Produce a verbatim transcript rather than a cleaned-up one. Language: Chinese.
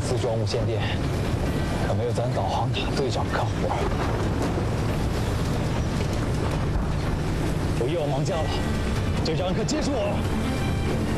自装无线电，可没有咱导航塔队长干活。我又要忙家了，队长可接住我！